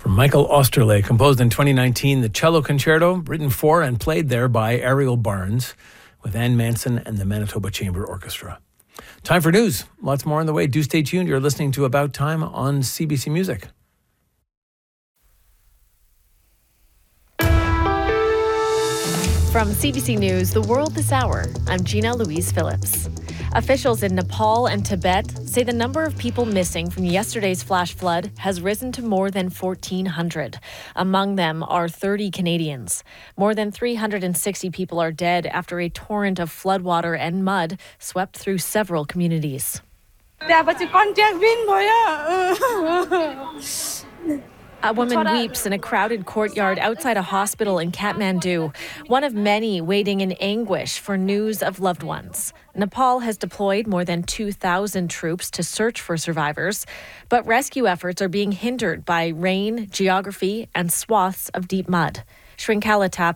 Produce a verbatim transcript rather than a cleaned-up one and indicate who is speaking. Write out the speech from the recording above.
Speaker 1: from Michael Osterle, composed in twenty nineteen, the cello concerto, written for and played there by Ariel Barnes, with Ann Manson and the Manitoba Chamber Orchestra. Time for news. Lots more on the way. Do stay tuned. You're listening to About Time on C B C Music.
Speaker 2: From C B C News, The World This Hour, I'm Gina Louise Phillips. Officials in Nepal and Tibet say the number of people missing from yesterday's flash flood has risen to more than fourteen hundred. Among them are thirty Canadians. More than three hundred sixty people are dead after a torrent of floodwater and mud swept through several communities. A woman weeps in a crowded courtyard outside a hospital in Kathmandu, one of many waiting in anguish for news of loved ones. Nepal has deployed more than two thousand troops to search for survivors, but rescue efforts are being hindered by rain, geography, and swaths of deep mud. Shrinkala Tap